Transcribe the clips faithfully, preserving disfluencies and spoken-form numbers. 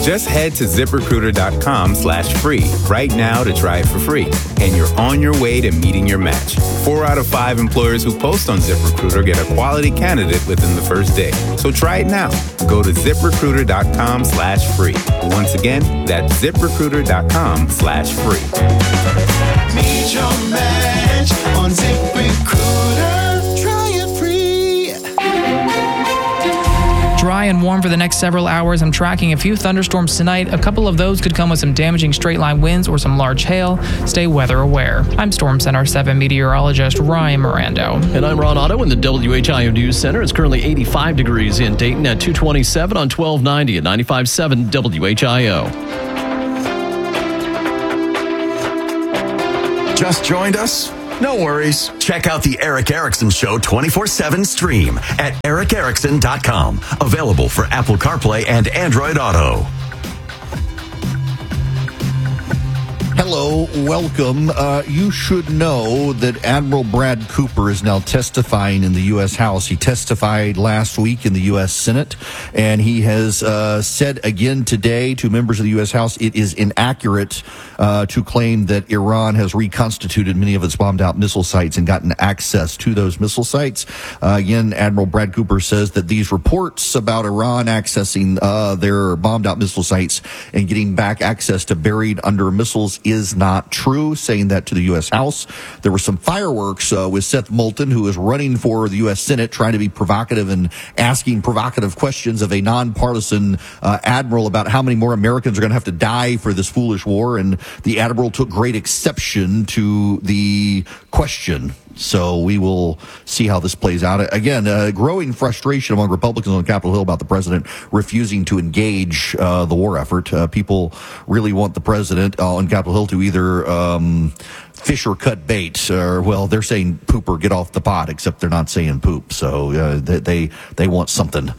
Just head to ZipRecruiter.com slash free right now to try it for free. And you're on your way to meeting your match. Four out of five employers who post on ZipRecruiter get a quality candidate within the first day. So try it now. Go to ZipRecruiter.com slash free. Once again, that's ZipRecruiter.com slash free. Meet your match on ZipRecruiter. Try it free. Dry and warm for the next several hours. I'm tracking a few thunderstorms tonight. A couple of those could come with some damaging straight-line winds or some large hail. Stay weather aware. I'm Storm Center seven meteorologist Ryan Mirando. And I'm Ron Otto in the W H I O News Center. It's currently eighty-five degrees in Dayton at two twenty-seven on twelve ninety at ninety-five point seven W H I O. Just joined us? No worries. Check out the Eric Erickson Show twenty-four seven stream at eric erickson dot com. Available for Apple CarPlay and Android Auto. Hello, welcome. Uh, you should know that Admiral Brad Cooper is now testifying in the U S House. He testified last week in the U S Senate, and he has uh, said again today to members of the U S House it is inaccurate uh, to claim that Iran has reconstituted many of its bombed-out missile sites and gotten access to those missile sites. Uh, again, Admiral Brad Cooper says that these reports about Iran accessing uh, their bombed-out missile sites and getting back access to buried under missiles is not true, saying that to the U S House. There were some fireworks uh, with Seth Moulton, who is running for the U S Senate, trying to be provocative and asking provocative questions of a nonpartisan uh, admiral about how many more Americans are going to have to die for this foolish war. And the admiral took great exception to the question. So we will see how this plays out. Again, uh, growing frustration among Republicans on Capitol Hill about the president refusing to engage uh, the war effort. Uh, people really want the president uh, on Capitol Hill to either um, fish or cut bait, or, well, they're saying poop or get off the pot, except they're not saying poop. So uh, they, they they want something.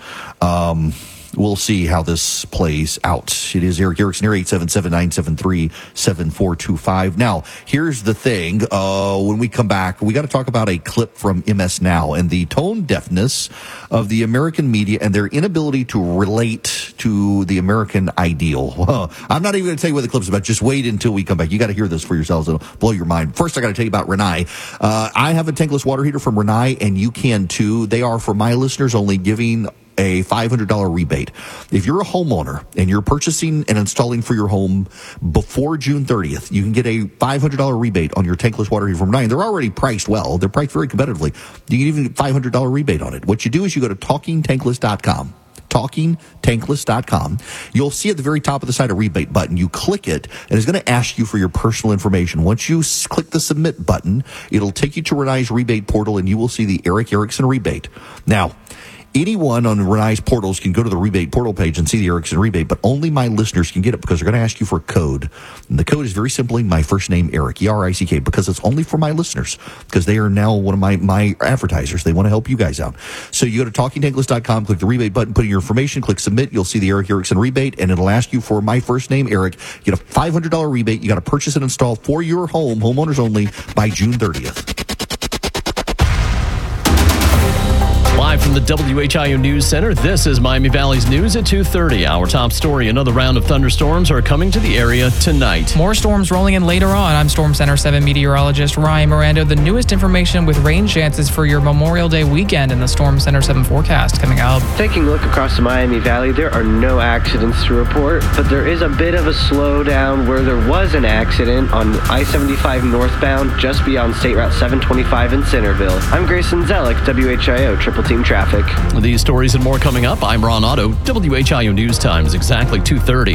Um We'll see how this plays out. It is Eric Erickson here, eight seven seven, nine seven three, seven four two five. Now, here's the thing. Uh, when we come back, we got to talk about a clip from M S Now and the tone deafness of the American media and their inability to relate to the American ideal. Well, I'm not even going to tell you what the clip's about. Just wait until we come back. You got to hear this for yourselves. It'll blow your mind. First, I got to tell you about Rinnai. Uh, I have a tankless water heater from Rinnai, and you can too. They are, for my listeners, only giving a five hundred dollars rebate. If you're a homeowner and you're purchasing and installing for your home before June thirtieth, you can get a five hundred dollars rebate on your tankless water heater from Rinnai. They're already priced well. They're priced very competitively. You can even get five hundred dollars rebate on it. What you do is you go to talking tankless dot com. talking tankless dot com. You'll see at the very top of the site a rebate button. You click it, and it's going to ask you for your personal information. Once you s- click the submit button, it'll take you to Rinnai's rebate portal, and you will see the Eric Erickson rebate. Now, anyone on Rinnai's portals can go to the rebate portal page and see the Erickson rebate, but only my listeners can get it because they're going to ask you for a code. And the code is very simply my first name, Eric, E R I C K, because it's only for my listeners, because they are now one of my, my advertisers. They want to help you guys out. So you go to talking tankless dot com, click the rebate button, put in your information, click submit. You'll see the Eric Erickson rebate, and it'll ask you for my first name, Eric. You get a five hundred dollars rebate. You got to purchase and install for your home, homeowners only, by June thirtieth. Live from the W H I O News Center, this is Miami Valley's News at two thirty. Our top story, another round of thunderstorms are coming to the area tonight. More storms rolling in later on. I'm Storm Center seven meteorologist Ryan Mirando. The newest information with rain chances for your Memorial Day weekend in the Storm Center seven forecast coming out. Taking a look across the Miami Valley, there are no accidents to report, but there is a bit of a slowdown where there was an accident on I seventy-five northbound just beyond State Route seven twenty-five in Centerville. I'm Grayson Zellick, W H I O Triple Team Traffic. These stories and more coming up. I'm Ron Otto. W H I O News Time is exactly two thirty.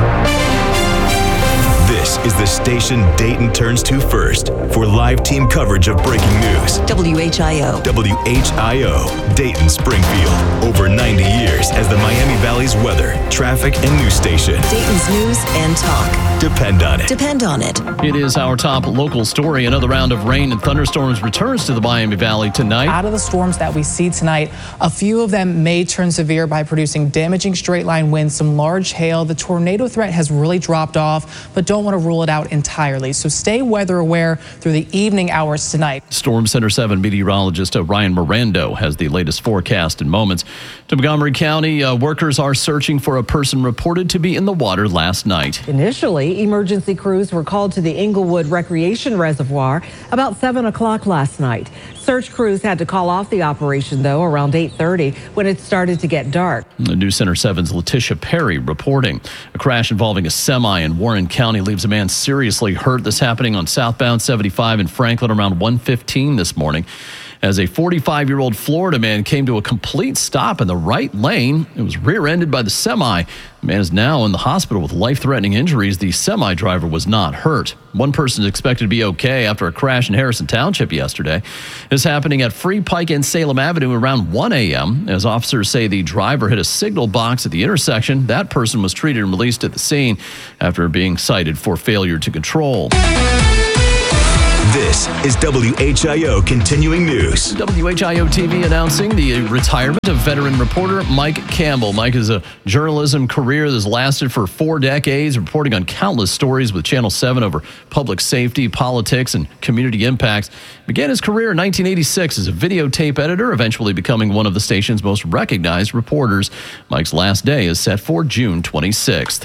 This is the station Dayton turns to first for live team coverage of breaking news. W H I O. W H I O, Dayton Springfield. Over ninety years as the Miami Valley's weather, traffic, and news station. Dayton's news and talk. Depend on it. Depend on it. It is our top local story. Another round of rain and thunderstorms returns to the Miami Valley tonight. Out of the storms that we see tonight, a few of them may turn severe by producing damaging straight line winds, some large hail. The tornado threat has really dropped off, but don't don't want to rule it out entirely. So stay weather aware through the evening hours tonight. Storm Center seven meteorologist uh, Ryan Mirando has the latest forecast in moments. To Montgomery County, uh, workers are searching for a person reported to be in the water last night. Initially, emergency crews were called to the Inglewood Recreation Reservoir about seven o'clock last night. Search crews had to call off the operation, though, around eight thirty when it started to get dark. The News Center seven's Letitia Perry reporting. A crash involving a semi in Warren County leaves a man seriously hurt. This happening on southbound seventy-five in Franklin around one fifteen this morning. As a forty-five-year-old Florida man came to a complete stop in the right lane, it was rear-ended by the semi. The man is now in the hospital with life-threatening injuries. The semi driver was not hurt. One person is expected to be okay after a crash in Harrison Township yesterday. This happening at Free Pike and Salem Avenue around one a.m. As officers say the driver hit a signal box at the intersection, that person was treated and released at the scene after being cited for failure to control. This is W H I O Continuing News. W H I O T V announcing the retirement of veteran reporter Mike Campbell. Mike has a journalism career that has lasted for four decades, reporting on countless stories with Channel seven over public safety, politics, and community impacts. Began his career in nineteen eighty-six as a videotape editor, eventually becoming one of the station's most recognized reporters. Mike's last day is set for June twenty-sixth.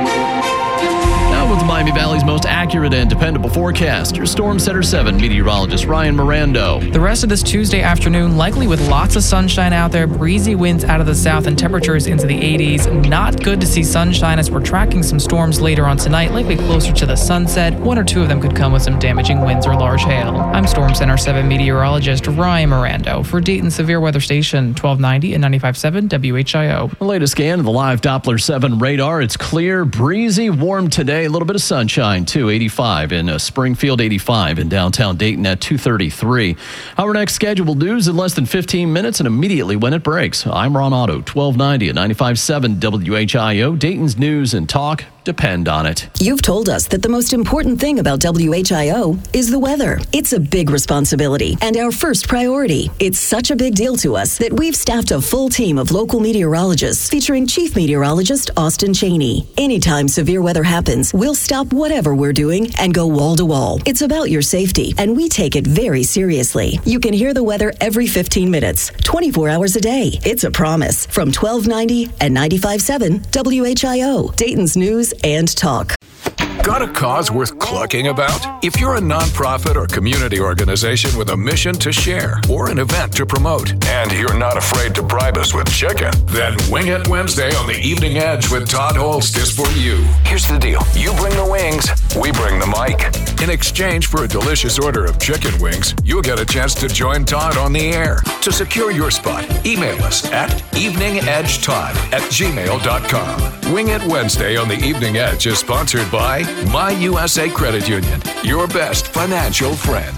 With the Miami Valley's most accurate and dependable forecast, your Storm Center seven meteorologist Ryan Mirando. The rest of this Tuesday afternoon, likely with lots of sunshine out there, breezy winds out of the south and temperatures into the eighties. Not good to see sunshine as we're tracking some storms later on tonight, likely closer to the sunset. One or two of them could come with some damaging winds or large hail. I'm Storm Center seven meteorologist Ryan Mirando for Dayton Severe Weather Station twelve ninety and ninety-five point seven W H I O. The latest scan of the live Doppler seven radar. It's clear, breezy, warm today. A little bit of sunshine too. eighty-five in uh, Springfield, eighty-five in downtown Dayton at two thirty-three. Our next scheduled news in less than fifteen minutes and immediately when it breaks. I'm Ron Otto, twelve ninety and ninety-five point seven W H I O. Dayton's news and talk depend on it. You've told us that the most important thing about W H I O is the weather. It's a big responsibility and our first priority. It's such a big deal to us that we've staffed a full team of local meteorologists featuring Chief Meteorologist Austin Cheney. Anytime severe weather happens, we'll stop whatever we're doing and go wall to wall. It's about your safety and we take it very seriously. You can hear the weather every fifteen minutes, twenty-four hours a day. It's a promise from twelve ninety and ninety-five point seven W H I O, Dayton's news and talk. Got a cause worth clucking about? If you're a nonprofit or community organization with a mission to share or an event to promote, and you're not afraid to bribe us with chicken, then Wing It Wednesday on the Evening Edge with Todd Holst is for you. Here's the deal. You bring the wings, we bring the mic. In exchange for a delicious order of chicken wings, you'll get a chance to join Todd on the air. To secure your spot, email us at eveningedgetodd at gmail dot com. Wing It Wednesday on the Evening Edge is sponsored by My U S A Credit Union, your best financial friend.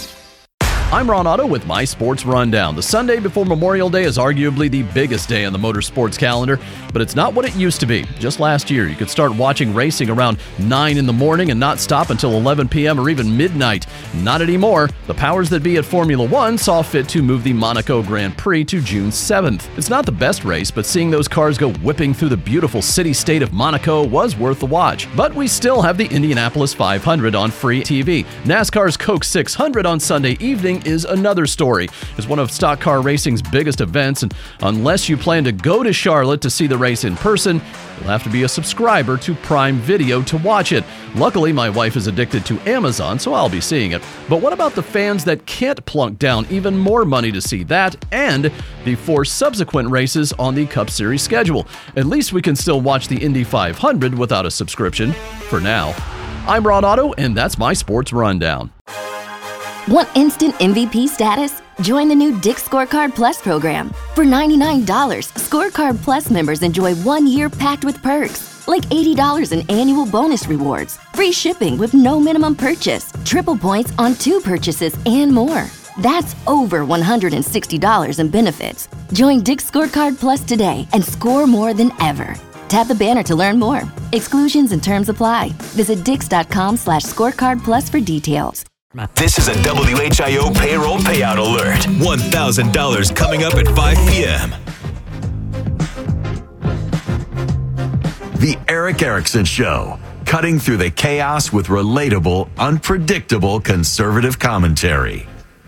I'm Ron Otto with my Sports Rundown. The Sunday before Memorial Day is arguably the biggest day on the motorsports calendar, but it's not what it used to be. Just last year, you could start watching racing around nine in the morning and not stop until eleven p.m. or even midnight. Not anymore. The powers that be at Formula One saw fit to move the Monaco Grand Prix to June seventh. It's not the best race, but seeing those cars go whipping through the beautiful city-state of Monaco was worth the watch. But we still have the Indianapolis five hundred on free T V. NASCAR's Coke six hundred on Sunday evening is another story. It's one of stock car racing's biggest events, and unless you plan to go to Charlotte to see the race in person, you'll have to be a subscriber to Prime Video to watch it. Luckily, my wife is addicted to Amazon, so I'll be seeing it. But what about the fans that can't plunk down even more money to see that and the four subsequent races on the Cup Series schedule? At least we can still watch the Indy five hundred without a subscription, for now. I'm Ron Otto, and that's my Sports Rundown. Want instant M V P status? Join the new Dick's Scorecard Plus program. For ninety-nine dollars, Scorecard Plus members enjoy one year packed with perks, like eighty dollars in annual bonus rewards, free shipping with no minimum purchase, triple points on two purchases, and more. That's over one hundred sixty dollars in benefits. Join Dick's Scorecard Plus today and score more than ever. Tap the banner to learn more. Exclusions and terms apply. Visit dix.com slash scorecard plus for details. This is a W H I O payroll payout alert. one thousand dollars coming up at five p.m. The Eric Erickson Show. cutting through the chaos with relatable, unpredictable conservative commentary.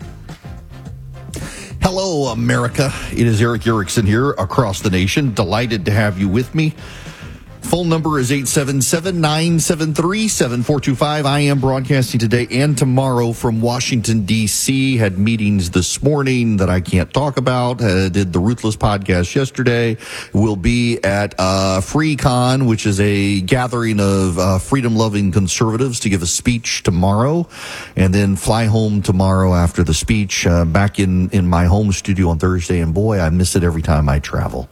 Hello, America. It is Eric Erickson here across the nation. Delighted to have you with me. Phone number is eight seven seven, nine seven three, seven four two five. I am broadcasting today and tomorrow from Washington, D C. Had meetings this morning that I can't talk about. Uh, did the Ruthless podcast yesterday. Will be at uh, FreeCon, which is a gathering of uh, freedom-loving conservatives, to give a speech tomorrow. And then fly home tomorrow after the speech, uh, back in, in my home studio on Thursday. And boy, I miss it every time I travel.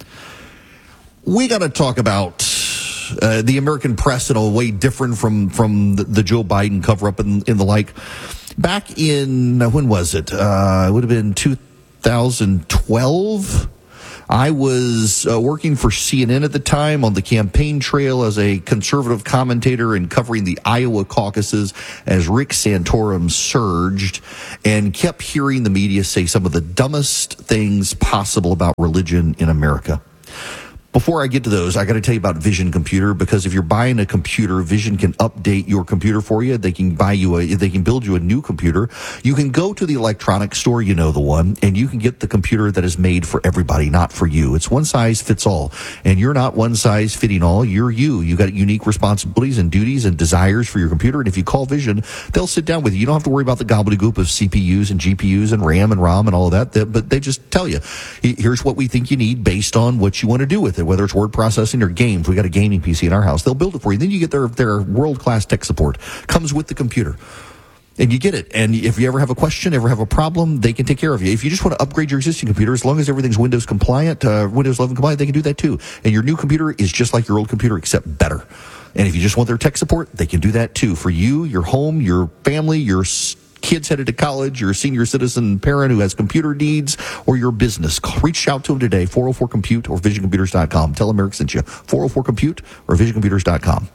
We got to talk about uh, the American press in a way different from from the, the Joe Biden cover-up and, and the like. Back in, when was it? Uh, it would have been two thousand twelve. I was uh, working for C N N at the time on the campaign trail as a conservative commentator and covering the Iowa caucuses as Rick Santorum surged, and kept hearing the media say some of the dumbest things possible about religion in America. Before I get to those, I got to tell you about Vision Computer, because if you're buying a computer, Vision can update your computer for you. They can buy you a, they can build you a new computer. You can go to the electronics store, you know the one, and you can get the computer that is made for everybody, not for you. It's one size fits all, and you're not one size fitting all. You're you. You got unique responsibilities and duties and desires for your computer, and if you call Vision, they'll sit down with you. You don't have to worry about the gobbledygook of C P Us and G P Us and RAM and ROM and all of that, but they just tell you, here's what we think you need based on what you want to do with it. Whether it's word processing or games, we got a gaming P C in our house. They'll build it for you. Then you get their their world-class tech support. Comes with the computer. And you get it. And if you ever have a question, ever have a problem, they can take care of you. If you just want to upgrade your existing computer, as long as everything's Windows compliant, uh, Windows eleven compliant, they can do that too. And your new computer is just like your old computer, except better. And if you just want their tech support, they can do that too. For you, your home, your family, your kids headed to college, your senior citizen parent who has computer needs, or your business. Reach out to them today, four oh four compute or vision computers dot com. Tell them Eric sent you, four oh four compute or vision computers dot com.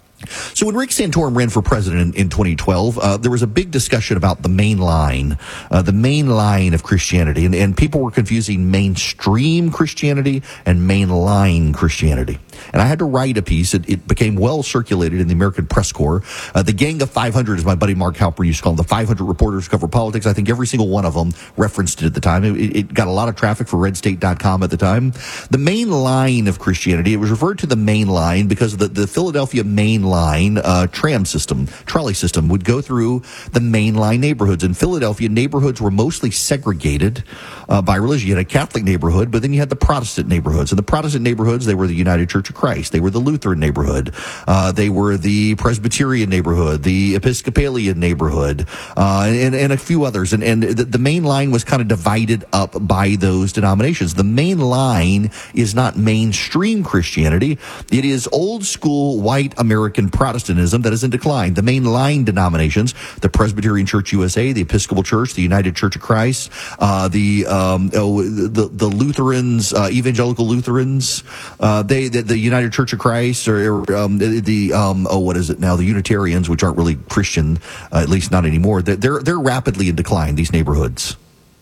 So when Rick Santorum ran for president in, in twenty twelve, uh, there was a big discussion about the main line, uh, the main line of Christianity, and, and people were confusing mainstream Christianity and mainline Christianity. And I had to write a piece. It, it became well circulated in the American Press Corps. Uh, the Gang of five hundred, as my buddy Mark Halper used to call them, the five hundred reporters who cover politics. I think every single one of them referenced it at the time. It, it got a lot of traffic for red state dot com at the time. The main line of Christianity, it was referred to the main line because the, the Philadelphia main line uh, tram system, trolley system, would go through the main line neighborhoods. In Philadelphia, neighborhoods were mostly segregated uh, by religion. You had a Catholic neighborhood, but then you had the Protestant neighborhoods. And the Protestant neighborhoods, they were the United Church of Christ. They were the Lutheran neighborhood. Uh, they were the Presbyterian neighborhood, the Episcopalian neighborhood, uh, and, and a few others. And, and the, the main line was kind of divided up by those denominations. The main line is not mainstream Christianity. It is old school white American Protestantism that is in decline. The main line denominations, the Presbyterian Church U S A, the Episcopal Church, the United Church of Christ, uh, the, um, oh, the, the Lutherans, uh, evangelical Lutherans, uh, they, the, the United Church of Christ, or um, the, the um, oh, what is it now? The Unitarians, which aren't really Christian, uh, at least not anymore. They're they're rapidly in decline, these neighborhoods.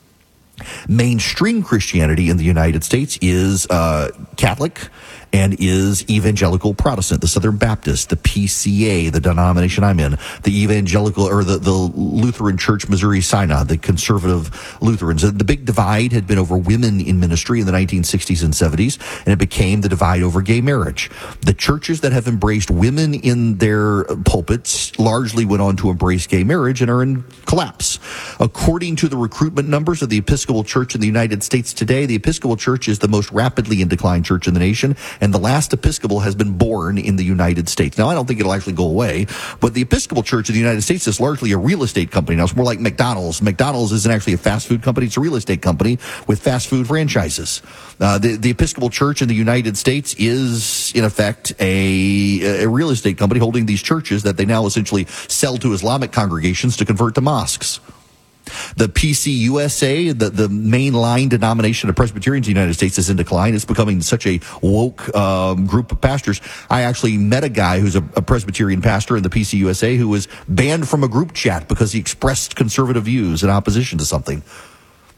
Mainstream Christianity in the United States is uh, Catholic and is evangelical Protestant, the Southern Baptist, the P C A, the denomination I'm in, the evangelical, or the, the Lutheran Church Missouri Synod, the conservative Lutherans. The big divide had been over women in ministry in the nineteen sixties and seventies, and it became the divide over gay marriage. The churches that have embraced women in their pulpits largely went on to embrace gay marriage and are in collapse. According to the recruitment numbers of the Episcopal Church in the United States today, the Episcopal Church is the most rapidly in decline church in the nation, and the last Episcopal has been born in the United States. Now, I don't think it'll actually go away, but the Episcopal Church in the United States is largely a real estate company. Now, it's more like McDonald's. McDonald's isn't actually a fast food company. It's a real estate company with fast food franchises. Uh, the, the Episcopal Church in the United States is, in effect, a, a real estate company holding these churches that they now essentially sell to Islamic congregations to convert to mosques. The P C U S A, the, the mainline denomination of Presbyterians in the United States, is in decline. It's becoming such a woke um, group of pastors. I actually met a guy who's a, a Presbyterian pastor in the P C U S A who was banned from a group chat because he expressed conservative views in opposition to something.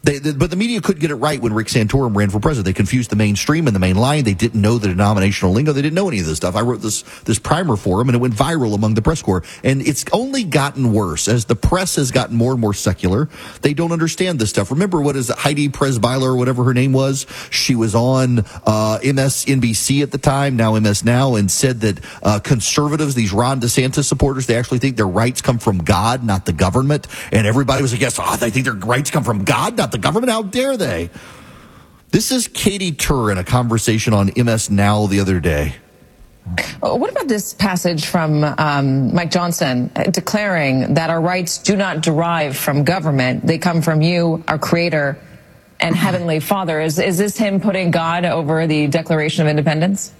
They, they, but the media couldn't get it right when Rick Santorum ran for president. They confused the mainstream and the main line. They didn't know the denominational lingo. They didn't know any of this stuff. I wrote this this primer for them, and it went viral among the press corps. And it's only gotten worse as the press has gotten more and more secular. They don't understand this stuff. Remember, what is it, Heidi Presbyler or whatever her name was? She was on uh, M S N B C at the time, now M S Now, and said that uh, conservatives, these Ron DeSantis supporters, they actually think their rights come from God, not the government. And everybody was like, yes, oh, they think their rights come from God, not the government. How dare they? This is Katie Tur in a conversation on M S Now the other day. What about this passage from um, Mike Johnson declaring that our rights do not derive from government? They come from you, our creator, and Heavenly Father. Is, is this him putting God over the Declaration of Independence?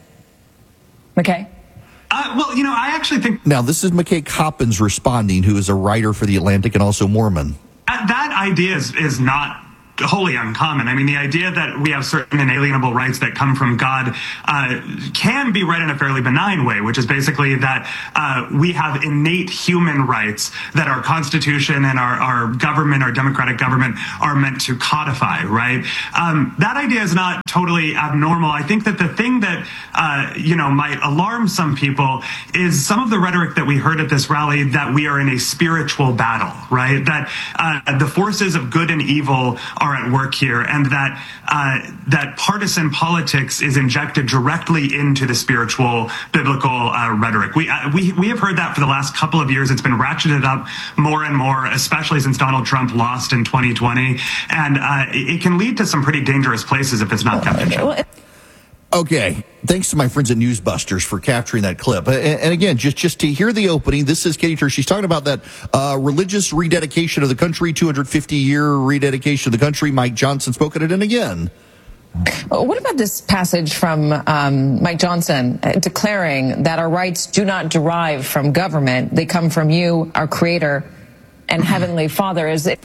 McKay? Uh, well, you know, I actually think... Now, this is McKay Coppins responding, who is a writer for The Atlantic and also Mormon. Uh, that idea is, is not wholly uncommon. I mean, the idea that we have certain inalienable rights that come from God uh, can be read in a fairly benign way, which is basically that uh, we have innate human rights that our Constitution and our, our government, our democratic government, are meant to codify, right? Um, that idea is not totally abnormal. I think that the thing that, uh, you know, might alarm some people is some of the rhetoric that we heard at this rally that we are in a spiritual battle, right? That uh, the forces of good and evil are at work here, and that uh, that partisan politics is injected directly into the spiritual biblical uh, rhetoric. We, uh, we we have heard that for the last couple of years. It's been ratcheted up more and more, especially since Donald Trump lost in twenty twenty, and uh, it can lead to some pretty dangerous places if it's not kept in check. Okay, thanks to my friends at Newsbusters for capturing that clip. And, and again, just, just to hear the opening, this is Katie Tur. She's talking about that uh, religious rededication of the country, two hundred fifty year rededication of the country. Mike Johnson spoke at it, and again. What about this passage from um, Mike Johnson declaring that our rights do not derive from government? They come from you, our creator, and Heavenly Father. Is it?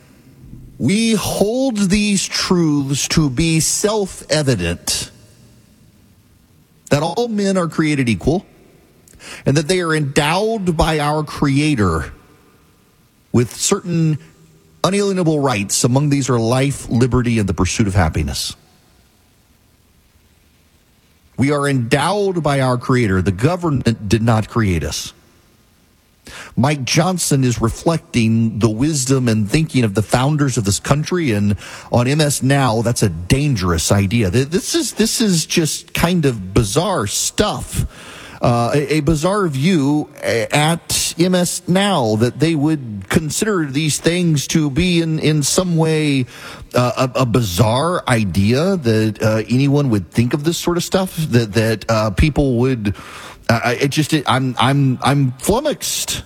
We hold these truths to be self-evident, that all men are created equal, and that they are endowed by our Creator with certain unalienable rights. Among these are life, liberty, and the pursuit of happiness. We are endowed by our Creator. The government did not create us. Mike Johnson is reflecting the wisdom and thinking of the founders of this country, and on M S Now, that's a dangerous idea. This is this is just kind of bizarre stuff. Uh, a, a bizarre view at M S Now that they would consider these things to be in, in some way uh, a, a bizarre idea that uh, anyone would think of this sort of stuff, that that uh, people would. Uh, it just it, I'm I'm I'm flummoxed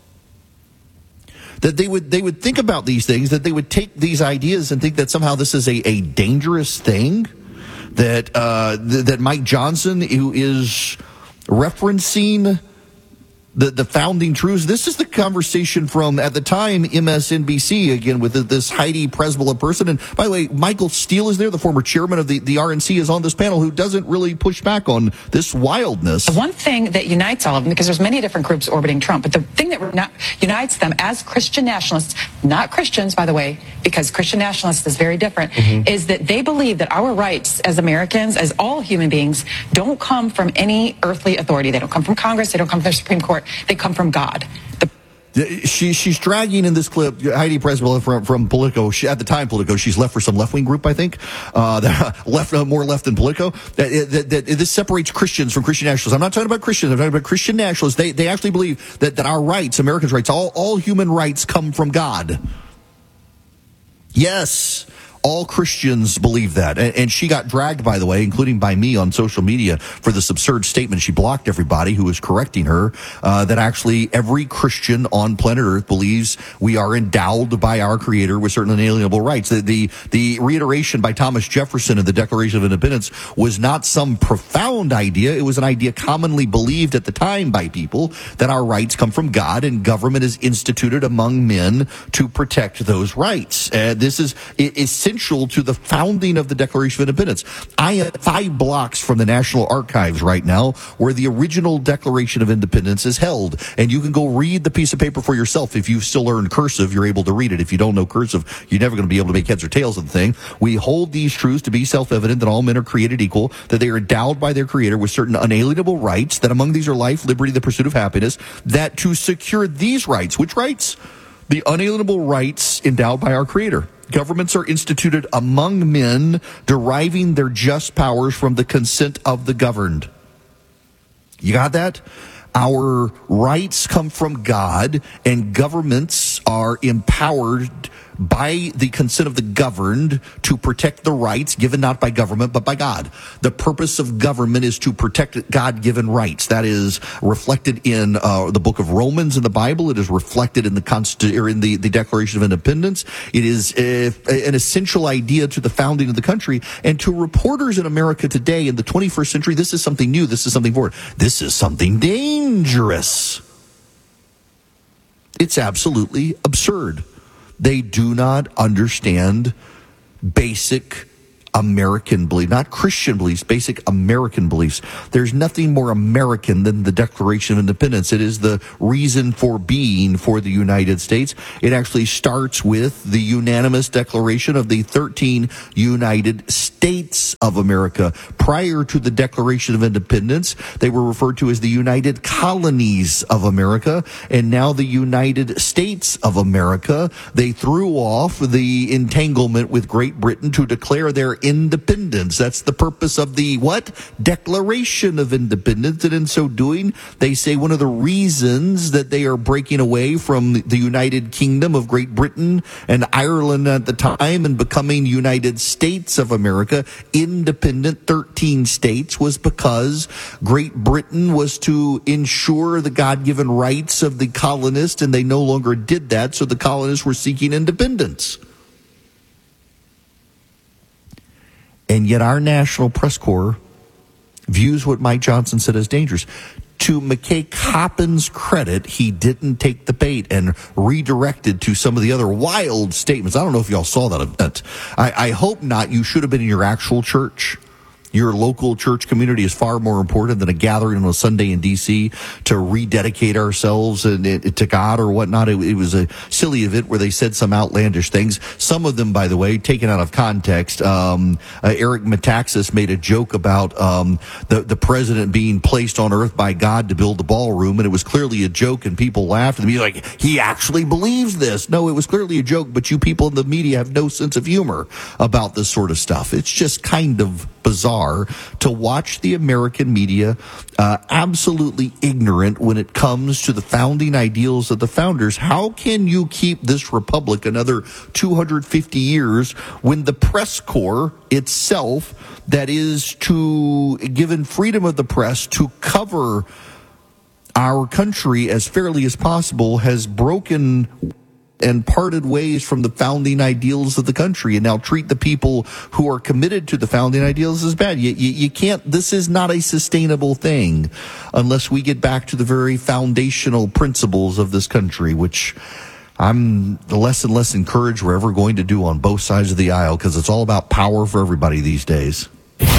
that they would they would think about these things, that they would take these ideas and think that somehow this is a, a dangerous thing, that uh, th- that Mike Johnson, who is referencing the the founding truths. This is the conversation from, at the time, M S N B C, again, with this Heidi Presbyler person. And by the way, Michael Steele is there, the former chairman of the, the R N C, is on this panel, who doesn't really push back on this wildness. The one thing that unites all of them, because there's many different groups orbiting Trump, but the thing that not, unites them as Christian nationalists, not Christians, by the way, because Christian nationalists is very different, mm-hmm. is that they believe that our rights as Americans, as all human beings, don't come from any earthly authority. They don't come from Congress. They don't come from the Supreme Court. They come from God. The- she, she's dragging in this clip Heidi Presbyler from, from Politico. She, at the time, Politico, she's left for some left-wing group, I think. Uh, left, uh, more left than Politico. That, that, that this separates Christians from Christian nationalists. I'm not talking about Christians. I'm talking about Christian nationalists. They, they actually believe that, that our rights, Americans' rights, all, all human rights come from God. Yes. All Christians believe that. And, and she got dragged, by the way, including by me on social media, for this absurd statement. She blocked everybody who was correcting her, uh, that actually every Christian on planet Earth believes we are endowed by our Creator with certain inalienable rights. The, the, the reiteration by Thomas Jefferson of the Declaration of Independence was not some profound idea. It was an idea commonly believed at the time by people, that our rights come from God and government is instituted among men to protect those rights. Uh, this is, it is essential to the founding of the Declaration of Independence. I am five blocks from the National Archives right now where the original Declaration of Independence is held. And you can go read the piece of paper for yourself. If you still learn cursive, you're able to read it. If you don't know cursive, you're never going to be able to make heads or tails of the thing. We hold these truths to be self-evident that all men are created equal, that they are endowed by their Creator with certain unalienable rights, that among these are life, liberty, the pursuit of happiness, that to secure these rights, which rights? The unalienable rights endowed by our Creator. Governments are instituted among men, deriving their just powers from the consent of the governed. You got that? Our rights come from God, and governments are empowered by the consent of the governed to protect the rights given not by government but by God. The purpose of government is to protect God-given rights. That is reflected in uh, the book of Romans in the Bible. It is reflected in the Consti- or in the, the Declaration of Independence. It is uh, an essential idea to the founding of the country. And to reporters in America today in the twenty-first century, this is something new. This is something forward. This is something dangerous. It's absolutely absurd. They do not understand basic American belief, not Christian beliefs, basic American beliefs. There's nothing more American than the Declaration of Independence. It is the reason for being for the United States. It actually starts with the unanimous declaration of the thirteen United States of America. Prior to the Declaration of Independence, they were referred to as the United Colonies of America, and now the United States of America. They threw off the entanglement with Great Britain to declare their independence. That's the purpose of the what? Declaration of Independence. And in so doing, they say one of the reasons that they are breaking away from the United Kingdom of Great Britain and Ireland at the time and becoming United States of America, independent thirteen states, was because Great Britain was to ensure the God-given rights of the colonists, and they no longer did that, so the colonists were seeking independence. And yet our National Press Corps views what Mike Johnson said as dangerous. To McKay Coppin's credit, he didn't take the bait and redirected to some of the other wild statements. I don't know if y'all saw that event. I, I hope not. You should have been in your actual church. Your local church community is far more important than a gathering on a Sunday in D C to rededicate ourselves and, and, to God or whatnot. It, it was a silly event where they said some outlandish things. Some of them, by the way, taken out of context. Um, uh, Eric Metaxas made a joke about um, the, the president being placed on earth by God to build the ballroom, and it was clearly a joke, and people laughed, and he was like, he actually believes this. No, it was clearly a joke, but you people in the media have no sense of humor about this sort of stuff. It's just kind of bizarre to watch the American media uh, absolutely ignorant when it comes to the founding ideals of the founders. How can you keep this republic another two hundred fifty years when the press corps itself, that is to given freedom of the press to cover our country as fairly as possible, has broken and parted ways from the founding ideals of the country, and now treat the people who are committed to the founding ideals as bad? You, you, you can't, this is not a sustainable thing unless we get back to the very foundational principles of this country, which I'm less and less encouraged we're ever going to do on both sides of the aisle, because it's all about power for everybody these days.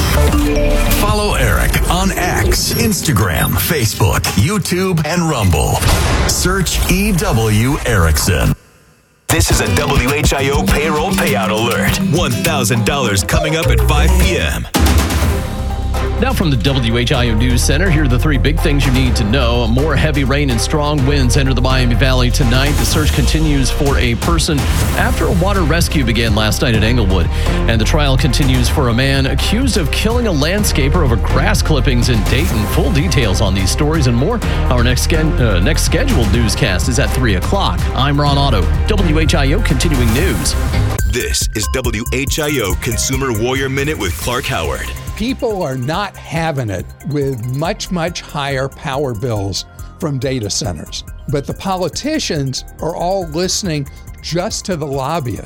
Follow Eric on X, Instagram, Facebook, YouTube, and Rumble. Search E W Erickson. This is a W H I O payroll payout alert. one thousand dollars coming up at five p.m. Now from the W H I O News Center, here are the three big things you need to know. More heavy rain and strong winds enter the Miami Valley tonight. The search continues for a person after a water rescue began last night at Englewood. And the trial continues for a man accused of killing a landscaper over grass clippings in Dayton. Full details on these stories and more. Our next, uh, next scheduled newscast is at three o'clock. I'm Ron Otto, W H I O Continuing News. This is W H I O Consumer Warrior Minute with Clark Howard. People are not having it with much, much higher power bills from data centers. But the politicians are all listening just to the lobbyists.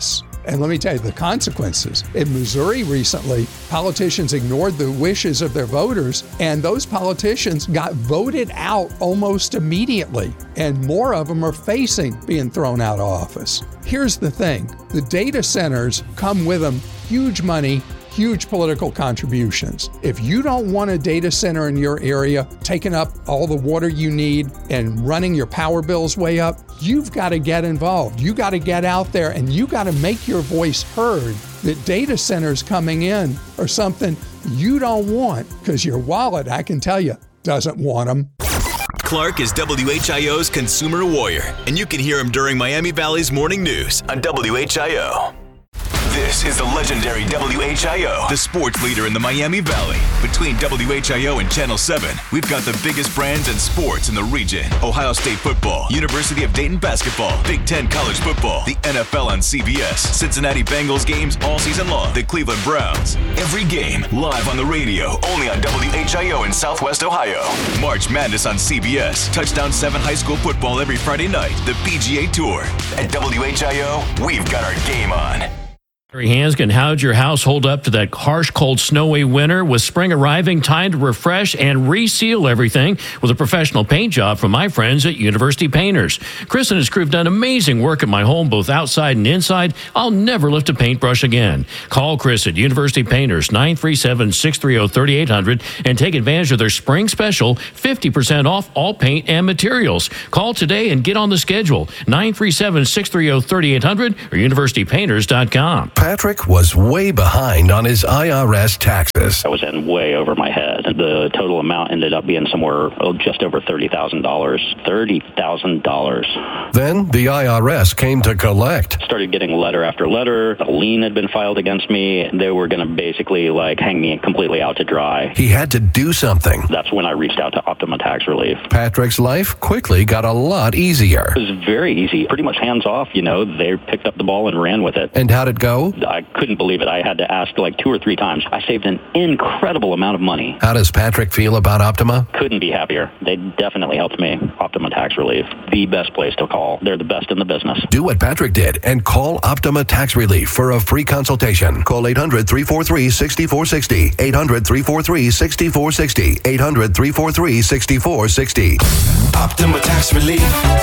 And let me tell you the consequences. In Missouri recently, politicians ignored the wishes of their voters, and those politicians got voted out almost immediately. And more of them are facing being thrown out of office. Here's the thing. The data centers come with them huge money, huge political contributions. If you don't want a data center in your area taking up all the water you need and running your power bills way up, you've got to get involved. You got to get out there and you got to make your voice heard that data centers coming in are something you don't want, because your wallet, I can tell you, doesn't want them. Clark is W H I O's consumer warrior, and you can hear him during Miami Valley's morning news on W H I O. This is the legendary W H I O, the sports leader in the Miami Valley. Between W H I O and Channel seven, we've got the biggest brands in sports in the region. Ohio State football, University of Dayton basketball, Big Ten college football, the N F L on C B S, Cincinnati Bengals games all season long, the Cleveland Browns. Every game live on the radio, only on W H I O in Southwest Ohio. March Madness on C B S, Touchdown seven high school football every Friday night, the P G A Tour. At W H I O, we've got our game on. Harry Hanskin, how'd your house hold up to that harsh, cold, snowy winter? With spring arriving, time to refresh and reseal everything with a professional paint job from my friends at University Painters. Chris and his crew have done amazing work at my home, both outside and inside. I'll never lift a paintbrush again. Call Chris at University Painters, nine three seven, six three zero, three eight zero zero, and take advantage of their spring special, fifty percent off all paint and materials. Call today and get on the schedule, nine three seven, six three zero, three eight zero zero or university painters dot com. Patrick was way behind on his I R S taxes. I was in way over my head. The total amount ended up being somewhere oh, just over thirty thousand dollars. thirty thousand dollars. Then the I R S came to collect. Started getting letter after letter. A lien had been filed against me. They were going to basically like hang me completely out to dry. He had to do something. That's when I reached out to Optima Tax Relief. Patrick's life quickly got a lot easier. It was very easy. Pretty much hands off, you know. They picked up the ball and ran with it. And how'd it go? I couldn't believe it. I had to ask like two or three times. I saved an incredible amount of money. How does Patrick feel about Optima? Couldn't be happier. They definitely helped me. Optima Tax Relief, the best place to call. They're the best in the business. Do what Patrick did and call Optima Tax Relief for a free consultation. Call eight hundred, three four three, six four six zero. eight hundred, three four three, six four six zero. eight hundred, three four three, six four six zero. Optima Tax Relief.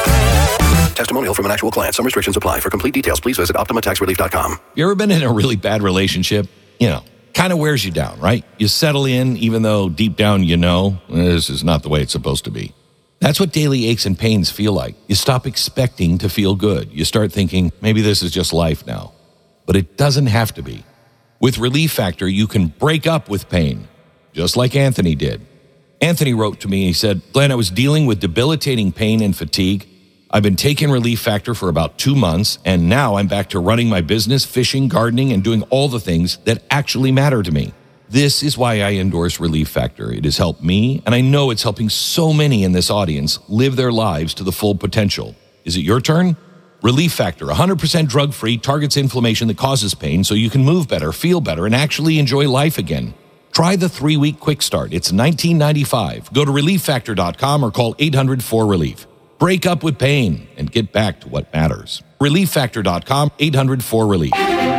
Testimonial from an actual client. Some restrictions apply. For complete details, please visit optima tax relief dot com. You ever been in a really bad relationship? You know, kind of wears you down, right? You settle in even though deep down you know this is not the way it's supposed to be. That's what daily aches and pains feel like. You stop expecting to feel good. You start thinking, maybe this is just life now. But it doesn't have to be. With Relief Factor, you can break up with pain, just like Anthony did. Anthony wrote to me, he said, Glenn, I was dealing with debilitating pain and fatigue. I've been taking Relief Factor for about two months, and now I'm back to running my business, fishing, gardening, and doing all the things that actually matter to me. This is why I endorse Relief Factor. It has helped me, and I know it's helping so many in this audience live their lives to the full potential. Is it your turn? Relief Factor, one hundred percent drug-free, targets inflammation that causes pain so you can move better, feel better, and actually enjoy life again. Try the three-week quick start. It's nineteen ninety-five. Go to relief factor dot com or call eight hundred, four relief. Break up with pain and get back to what matters. relief factor dot com, eight hundred, four relief.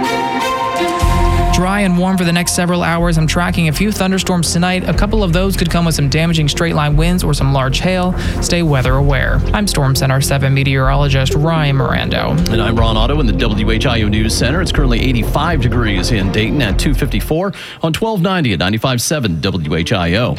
Dry and warm for the next several hours. I'm tracking a few thunderstorms tonight. A couple of those could come with some damaging straight-line winds or some large hail. Stay weather aware. I'm Storm Center seven meteorologist Ryan Mirando. And I'm Ron Otto in the W H I O News Center. It's currently eighty-five degrees in Dayton at two fifty-four on twelve ninety at ninety-five point seven W H I O.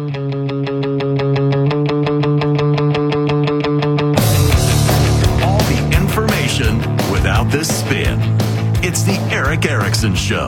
All the information without the spin. It's the Erick Erickson Show.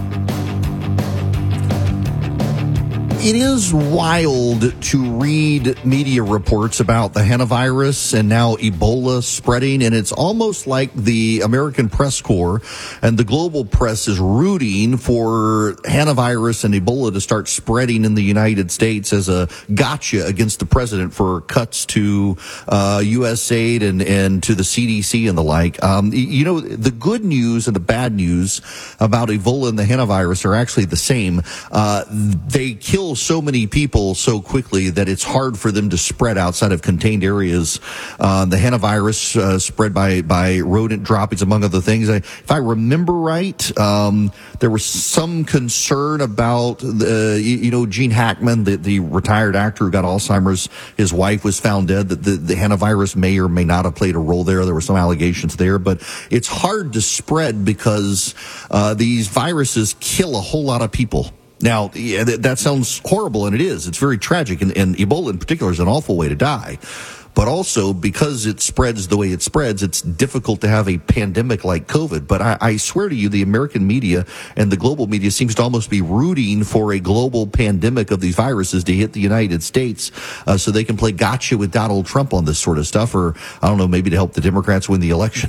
It is wild to read media reports about the hantavirus and now Ebola spreading, and it's almost like the American Press Corps and the global press is rooting for hantavirus and Ebola to start spreading in the United States as a gotcha against the president for cuts to uh, U S aid and, and to the C D C and the like. Um, you know, the good news and the bad news about Ebola and the hantavirus are actually the same. Uh, they kill kill so many people so quickly that it's hard for them to spread outside of contained areas. Uh, the hantavirus uh, spread by, by rodent droppings, among other things. I, if I remember right, um, there was some concern about, the, you, you know, Gene Hackman, the, the retired actor who got Alzheimer's. His wife was found dead. That the, the hantavirus may or may not have played a role there. There were some allegations there, but it's hard to spread because uh, these viruses kill a whole lot of people. Now, yeah, that, that sounds horrible, and it is. It's very tragic, and, and Ebola in particular is an awful way to die. But also, because it spreads the way it spreads, it's difficult to have a pandemic like COVID. But I, I swear to you, the American media and the global media seems to almost be rooting for a global pandemic of these viruses to hit the United States uh, so they can play gotcha with Donald Trump on this sort of stuff, or, I don't know, maybe to help the Democrats win the election.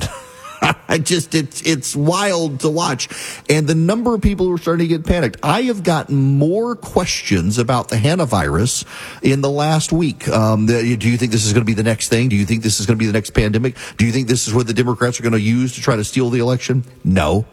I just, it's, it's wild to watch. And the number of people who are starting to get panicked. I have gotten more questions about the hantavirus in the last week. Um, the, do you think this is going to be the next thing? Do you think this is going to be the next pandemic? Do you think this is what the Democrats are going to use to try to steal the election? No.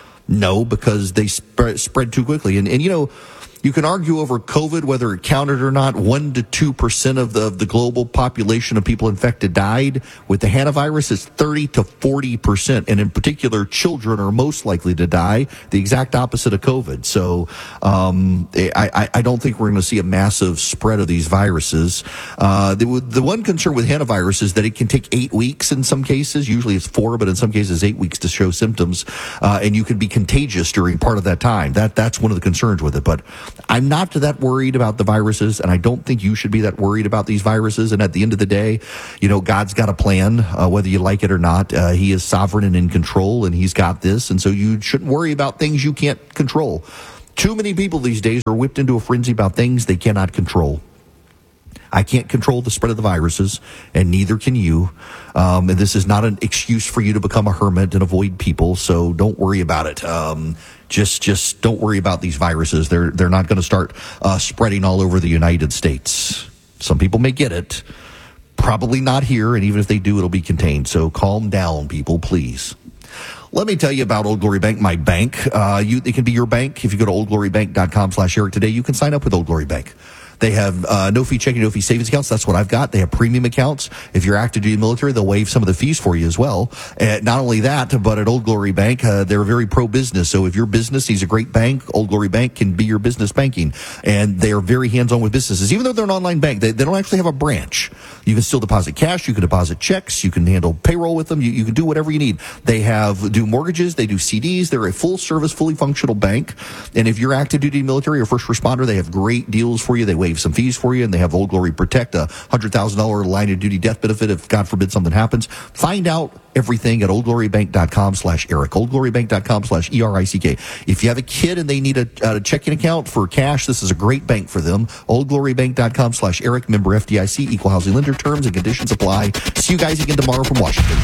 No, because they spread, spread too quickly. And, and, you know, you can argue over COVID, whether it counted or not. One to two percent of the, of the global population of people infected died. With the hantavirus, it's thirty to forty percent. And in particular, children are most likely to die, the exact opposite of COVID. So, um, I, I don't think we're going to see a massive spread of these viruses. Uh, the, the one concern with hantavirus is that it can take eight weeks in some cases. Usually it's four, but in some cases eight weeks to show symptoms. Uh, and you can be contagious during part of that time. That, that's one of the concerns with it. But I'm not that worried about the viruses, and I don't think you should be that worried about these viruses. And at the end of the day, you know, God's got a plan, uh, whether you like it or not. Uh, he is sovereign and in control, and he's got this. And so you shouldn't worry about things you can't control. Too many people these days are whipped into a frenzy about things they cannot control. I can't control the spread of the viruses, and neither can you. Um, and this is not an excuse for you to become a hermit and avoid people, so don't worry about it. Um, just just don't worry about these viruses. They're, they're not going to start uh, spreading all over the United States. Some people may get it. Probably not here, and even if they do, it'll be contained. So calm down, people, please. Let me tell you about Old Glory Bank, my bank. Uh, you, it can be your bank. If you go to oldglorybank.com slash Eric today, you can sign up with Old Glory Bank. They have uh, no-fee checking, no-fee savings accounts. That's what I've got. They have premium accounts. If you're active duty military, they'll waive some of the fees for you as well. And not only that, but at Old Glory Bank, uh, they're very pro-business. So if your business needs a great bank, Old Glory Bank can be your business banking. And they are very hands-on with businesses. Even though they're an online bank, they, they don't actually have a branch. You can still deposit cash. You can deposit checks. You can handle payroll with them. You, you can do whatever you need. They have do mortgages. They do C Ds. They're a full-service, fully functional bank. And if you're active duty military or first responder, they have great deals for you. They waive some fees for you, and they have Old Glory Protect, a one hundred thousand dollars line of duty death benefit if, God forbid, something happens. Find out everything at oldglorybank.com slash Eric, oldglorybank.com slash E R I C K. If you have a kid and they need a, a checking account for cash, this is a great bank for them. oldglorybank.com slash Eric, member F D I C, equal housing lender, terms and conditions apply. See you guys again tomorrow from Washington.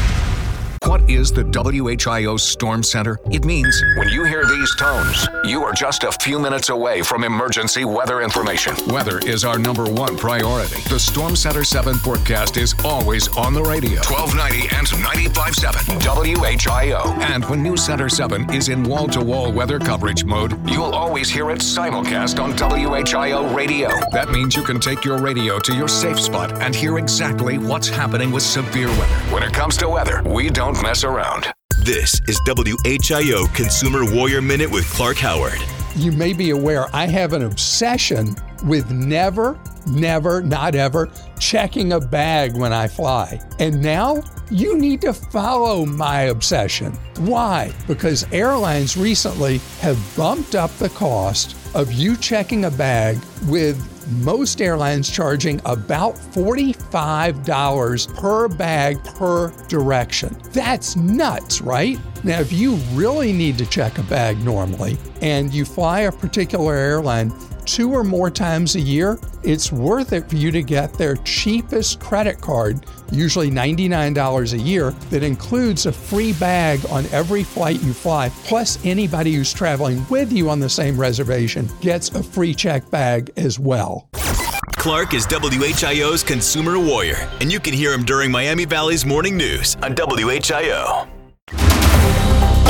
What is the W H I O Storm Center? It means when you hear these tones, you are just a few minutes away from emergency weather information. Weather is our number one priority. The Storm Center seven forecast is always on the radio. twelve ninety and ninety-five point seven W H I O. And when News Center seven is in wall-to-wall weather coverage mode, you'll always hear it simulcast on W H I O radio. That means you can take your radio to your safe spot and hear exactly what's happening with severe weather. When it comes to weather, we don't mess around. This is W H I O Consumer Warrior Minute with Clark Howard. You may be aware I have an obsession with never, never, not ever checking a bag when I fly. And now you need to follow my obsession. Why? Because airlines recently have bumped up the cost of you checking a bag, with most airlines charging about forty-five dollars per bag per direction. That's nuts, right? Now, if you really need to check a bag normally and you fly a particular airline two or more times a year, it's worth it for you to get their cheapest credit card, usually ninety-nine dollars a year, that includes a free bag on every flight you fly. Plus, anybody who's traveling with you on the same reservation gets a free check bag as well. Clark is W H I O's Consumer Warrior, and you can hear him during Miami Valley's Morning News on W H I O.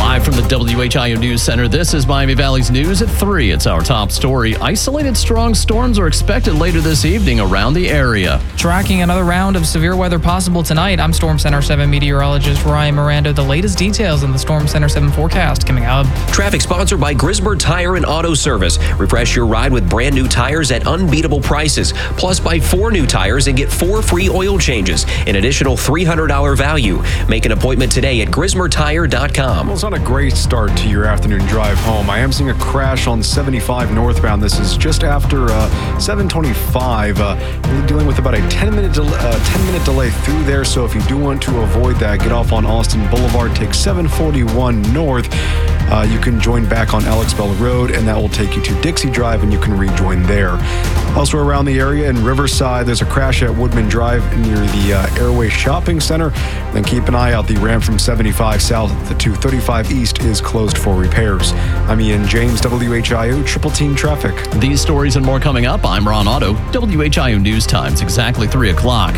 Live from the W H I O News Center, this is Miami Valley's News at three. It's our top story. Isolated strong storms are expected later this evening around the area. Tracking another round of severe weather possible tonight, I'm Storm Center seven meteorologist Ryan Miranda. The latest details in the Storm Center seven forecast coming up. Traffic sponsored by Grismer Tire and Auto Service. Refresh your ride with brand new tires at unbeatable prices. Plus, buy four new tires and get four free oil changes. An additional three hundred dollars value. Make an appointment today at grismer tire dot com. Well, it's not a great start to your afternoon drive home. I am seeing a crash on seventy-five northbound. This is just after uh, seven twenty-five. Uh, we're dealing with about a ten minute, del- uh, ten minute delay through there. So if you do want to avoid that, get off on Austin Boulevard, take seven forty-one north. Uh, you can join back on Alex Bell Road, and that will take you to Dixie Drive, and you can rejoin there. Elsewhere around the area in Riverside, there's a crash at Woodman Drive near the uh, Airway Shopping Center. Then keep an eye out. The ramp from seventy-five south to thirty-five east is closed for repairs. I'm Ian James, W H I O Triple Team Traffic. These stories and more coming up. I'm Ron Otto, W H I O News Times, exactly three o'clock.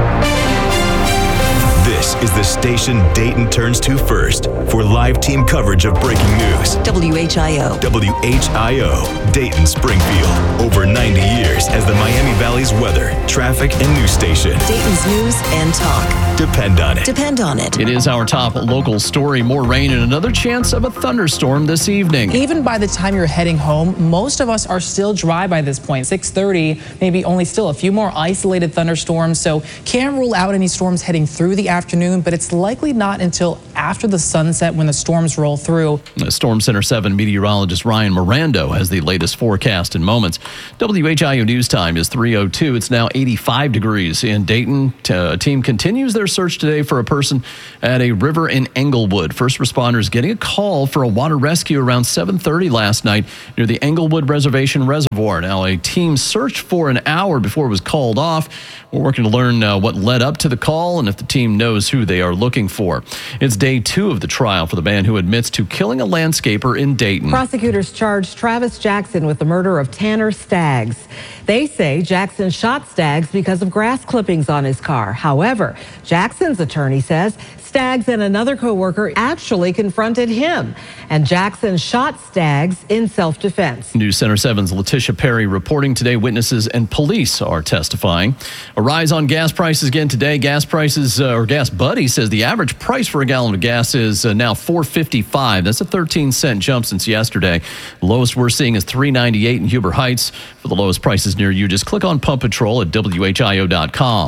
This is the station Dayton turns to first for live team coverage of breaking news. W H I O. W H I O, Dayton Springfield. Over ninety years as the Miami Valley's weather, traffic, and news station. Dayton's news and talk. Depend on it. Depend on it. It is our top local story. More rain and another chance of a thunderstorm this evening. Even by the time you're heading home, most of us are still dry by this point. six thirty, maybe only still a few more isolated thunderstorms. So can't rule out any storms heading through the afternoon, but it's likely not until after the sunset when the storms roll through. Storm Center seven meteorologist Ryan Miranda has the latest forecast in moments. W H I O News Time is three oh two. It's now eighty-five degrees in Dayton. A team continues their search today for a person at a river in Englewood. First responders getting a call for a water rescue around seven thirty last night near the Englewood Reservation Reservoir. Now, a team searched for an hour before it was called off. We're working to learn uh, what led up to the call and if the team knows who they are looking for. It's day two of the trial for the man who admits to killing a landscaper in Dayton. Prosecutors charged Travis Jackson with the murder of Tanner Staggs. They say Jackson shot Staggs because of grass clippings on his car. However, Jackson's attorney says Staggs and another coworker actually confronted him, and Jackson shot Staggs in self-defense. News Center seven's Letitia Perry reporting today. Witnesses and police are testifying. A rise on gas prices again today. Gas prices, uh, or Gas Buddy says the average price for a gallon of gas is uh, now four fifty-five. That's a thirteen cent jump since yesterday. The lowest we're seeing is three ninety-eight in Huber Heights. For the lowest prices near you, just click on Pump Patrol at W H I O dot com.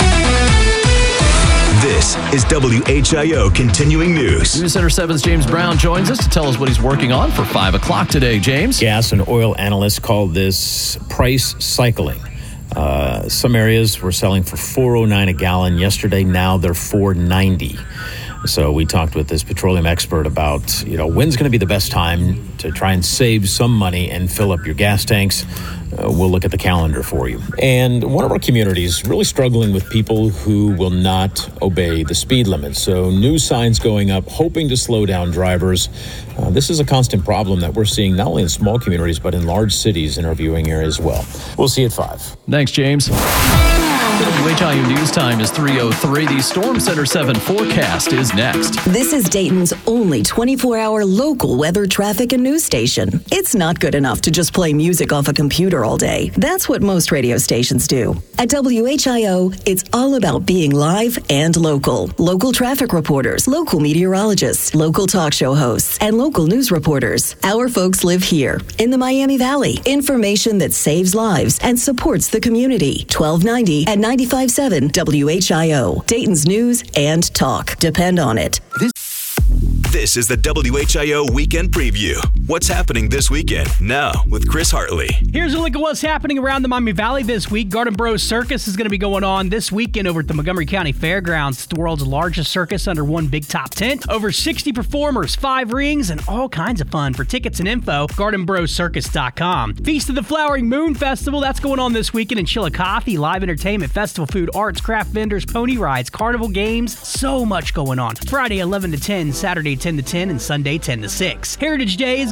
This is W H I O Continuing News. News Center seven's James Brown joins us to tell us what he's working on for five o'clock today. James? Gas and oil analysts call this price cycling. Uh, some areas were selling for four oh nine a gallon yesterday. Now they're four ninety. So we talked with this petroleum expert about, you know, when's going to be the best time to try and save some money and fill up your gas tanks. Uh, we'll look at the calendar for you. And one of our communities really struggling with people who will not obey the speed limit. So new signs going up, hoping to slow down drivers. Uh, this is a constant problem that we're seeing not only in small communities, but in large cities in our viewing area as well. We'll see you at five. Thanks, James. W H I O News Time is three oh three. The Storm Center seven forecast is next. This is Dayton's only twenty-four hour local weather, traffic, and news station. It's not good enough to just play music off a computer all day. That's what most radio stations do. At W H I O, it's all about being live and local. Local traffic reporters, local meteorologists, local talk show hosts, and local news reporters. Our folks live here in the Miami Valley. Information that saves lives and supports the community. twelve ninety at ninety-five point seven W H I O. Dayton's news and talk. Depend on it. This This is the W H I O Weekend Preview. What's happening this weekend? Now with Chris Hartley. Here's a look at what's happening around the Miami Valley this week. Garden Bros Circus is going to be going on this weekend over at the Montgomery County Fairgrounds. It's the world's largest circus under one big top tent. Over sixty performers, five rings, and all kinds of fun. For tickets and info, garden bros circus dot com. Feast of the Flowering Moon Festival, that's going on this weekend in Chillicothe. Live entertainment, festival food, arts, craft vendors, pony rides, carnival games, so much going on. Friday eleven to ten, Saturday ten to ten, and Sunday ten to six. Heritage Day is going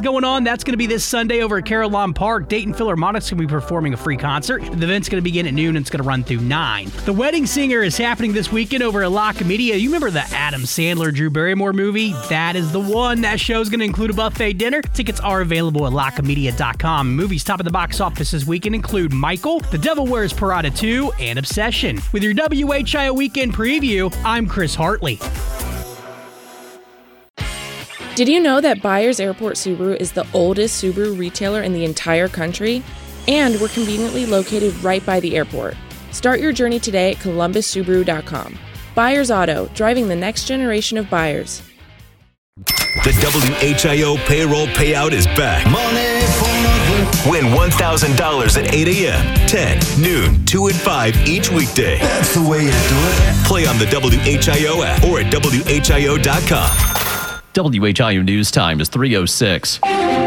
going on. That's going to be this Sunday over at Carillon Park. Dayton Philharmonic's going to be performing a free concert. The event's going to begin at noon and it's going to run through nine. The Wedding Singer is happening this weekend over at La Comedia. You remember the Adam Sandler, Drew Barrymore movie? That is the one. That show's going to include a buffet dinner. Tickets are available at la comedia dot com. Movies top of the box office this weekend include Michael, The Devil Wears Prada two, and Obsession. With your W H I O Weekend Preview, I'm Chris Hartley. Did you know that Byers Airport Subaru is the oldest Subaru retailer in the entire country? And we're conveniently located right by the airport. Start your journey today at columbus subaru dot com. Byers Auto, driving the next generation of buyers. The W H I O payroll payout is back. Money for Win one thousand dollars at eight a.m., ten, noon, two, and five each weekday. That's the way you do it. Play on the W H I O app or at W H I O dot com. W H I O News Time is three oh six.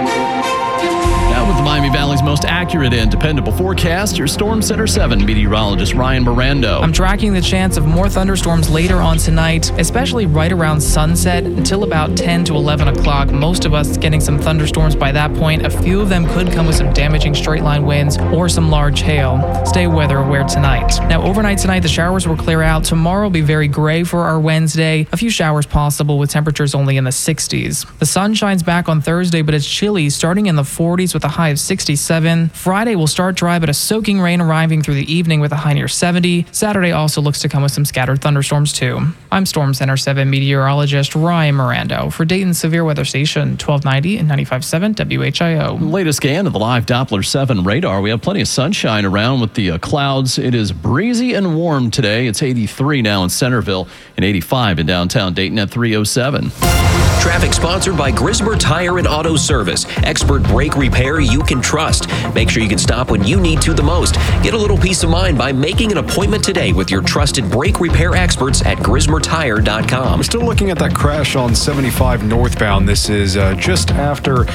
Now with the Miami Valley's most accurate and dependable forecast, your Storm Center seven meteorologist Ryan Mirando. I'm tracking the chance of more thunderstorms later on tonight, especially right around sunset until about ten to eleven o'clock. Most of us getting some thunderstorms by that point. A few of them could come with some damaging straight line winds or some large hail. Stay weather aware tonight. Now overnight tonight, the showers will clear out. Tomorrow will be very gray for our Wednesday. A few showers possible with temperatures only in the sixties. The sun shines back on Thursday, but it's chilly, starting in the forties with a high of sixty-seven. Friday will start dry, but a soaking rain arriving through the evening with a high near seventy. Saturday also looks to come with some scattered thunderstorms too. I'm Storm Center seven meteorologist Ryan Mirando for Dayton Severe Weather Station twelve ninety and ninety-five point seven W H I O. Latest scan of the live Doppler seven radar. We have plenty of sunshine around with the uh, clouds. It is breezy and warm today. It's eighty-three now in Centerville and eighty-five in downtown Dayton at three oh seven. Traffic sponsored by Grismer Tire and Auto Service. Expert brake repair you can trust. Make sure you can stop when you need to the most. Get a little peace of mind by making an appointment today with your trusted brake repair experts at grismer tire dot com. We're still looking at that crash on seventy-five northbound. This is uh, just after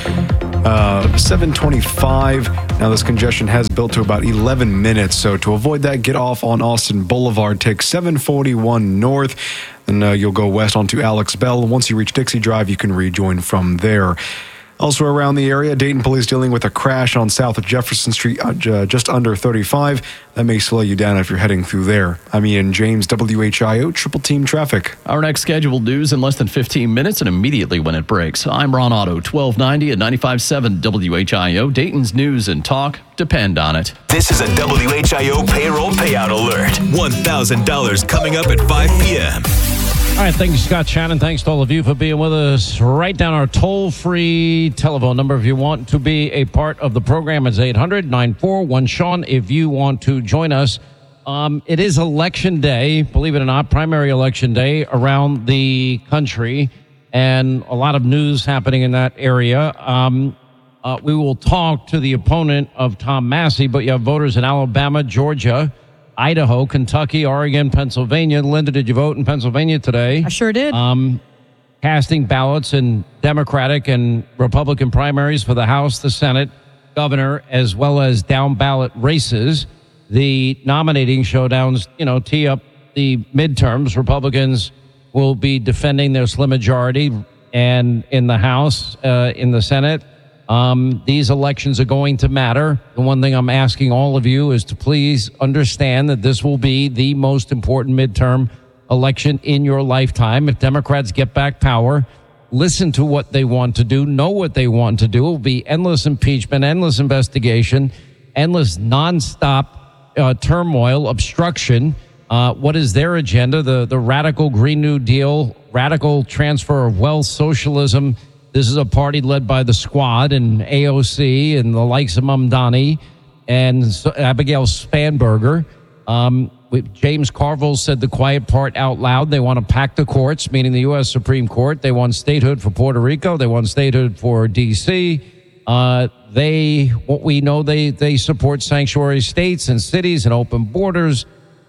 uh, seven twenty-five. Now this congestion has built to about eleven minutes. So to avoid that, get off on Austin Boulevard. Take seven forty-one north. And uh, you'll go west onto Alex Bell. Once you reach Dixie Drive, you can rejoin from there. Also around the area, Dayton police dealing with a crash on South Jefferson Street, uh, just under thirty-five. That may slow you down if you're heading through there. I'm Ian James, W H I O, Triple Team Traffic. Our next scheduled news in less than fifteen minutes and immediately when it breaks. I'm Ron Otto, twelve ninety and ninety-five point seven W H I O. Dayton's news and talk depend on it. This is a W H I O payroll payout alert. one thousand dollars coming up at five p.m. All right, thanks, Scott Shannon. Thanks to all of you for being with us. Write down our toll-free telephone number if you want to be a part of the program. It's eight hundred nine four one Sean if you want to join us. Um, it is election day, believe it or not, primary election day around the country, and a lot of news happening in that area. Um, uh, we will talk to the opponent of Tom Massey, but you have voters in Alabama, Georgia, Idaho, Kentucky, Oregon, Pennsylvania. Linda, did you vote in Pennsylvania today? I sure did. Um, casting ballots in Democratic and Republican primaries for the House, the Senate, governor, as well as down ballot races. The nominating showdowns, you know, tee up the midterms. Republicans will be defending their slim majority and in the House, uh, in the Senate. Um, these elections are going to matter. The one thing I'm asking all of you is to please understand that this will be the most important midterm election in your lifetime. If Democrats get back power, listen to what they want to do, know what they want to do. It will be endless impeachment, endless investigation, endless nonstop uh, turmoil, obstruction. Uh, what is their agenda? The, the radical Green New Deal, radical transfer of wealth, socialism. This is a party led by the Squad and A O C and the likes of Mamdani and Abigail Spanberger. Um, James Carville said the quiet part out loud. They want to pack the courts, meaning the U S Supreme Court. They want statehood for Puerto Rico. They want statehood for D C. Uh, they, what we know, they, they support sanctuary states and cities and open borders.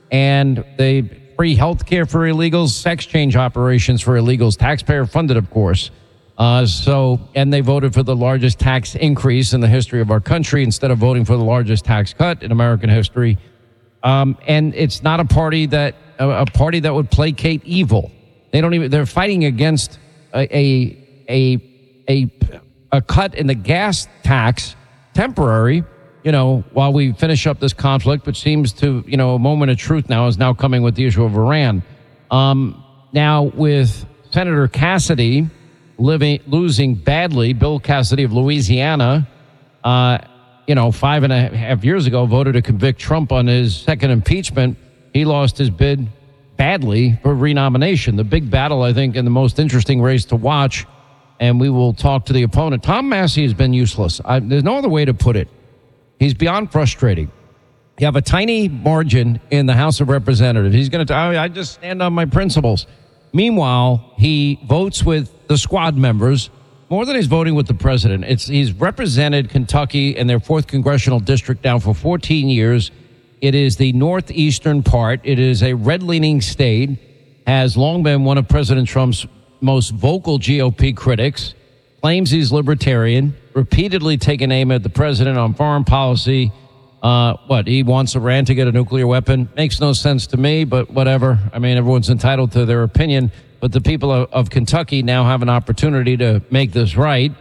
And they free health care for illegals, sex change operations for illegals, taxpayer funded, of course. Uh, so, and they voted for the largest tax increase in the history of our country instead of voting for the largest tax cut in American history. Um, and it's not a party that a, a party that would placate evil. They don't even. They're fighting against a a a, a a cut in the gas tax, temporary, you know, while we finish up this conflict, which seems to, you know, a moment of truth now is now coming with the issue of Iran. Um, now, with Senator Cassidy living losing badly, Bill Cassidy of Louisiana, uh, you know, five and a half years ago, voted to convict Trump on his second impeachment. He lost his bid badly for renomination. The big battle, I think, and the most interesting race to watch, and we will talk to the opponent. Tom Massey has been useless. I, there's no other way to put it. He's beyond frustrating. You have a tiny margin in the House of Representatives. He's going to, I just stand on my principles. Meanwhile, he votes with the squad members more than he's voting with the president. It's he's represented Kentucky and their fourth congressional district now for fourteen years. It is the northeastern part. It is a red-leaning state, has long been one of President Trump's most vocal G O P critics, claims he's libertarian, repeatedly taken aim at the president on foreign policy. Uh, what, he wants Iran to get a nuclear weapon? Makes no sense to me, but whatever. I mean, everyone's entitled to their opinion. But the people of, of Kentucky now have an opportunity to make this right.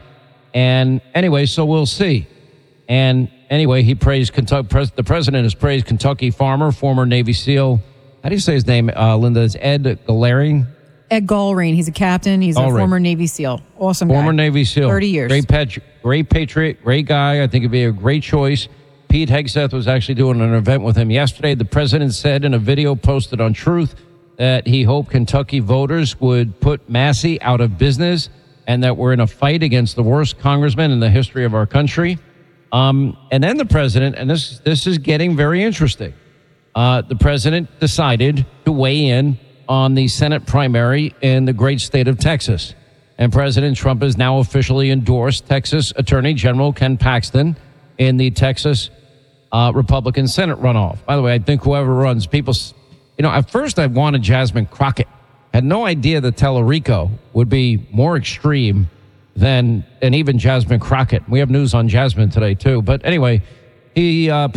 And anyway, so we'll see. And anyway, he praised Kentucky. Pres, the president has praised Kentucky farmer, former Navy SEAL. How do you say his name, uh, Linda? It's Ed Galering? Ed Galring. He's a captain. He's All a right. former Navy SEAL. Awesome guy. Former Navy SEAL. thirty years. Great, patri- great patriot, great guy. I think it'd be a great choice. Pete Hegseth was actually doing an event with him yesterday. The president said in a video posted on Truth that he hoped Kentucky voters would put Massey out of business and that we're in a fight against the worst congressman in the history of our country. Um, and then the president, and this this is getting very interesting, uh, the president decided to weigh in on the Senate primary in the great state of Texas. And President Trump has now officially endorsed Texas Attorney General Ken Paxton in the Texas uh, Republican Senate runoff. By the way, I think whoever runs, people, you know, at first I wanted Jasmine Crockett. Had no idea that Tellerico would be more extreme than, and even Jasmine Crockett. We have news on Jasmine today, too. But anyway, he uh,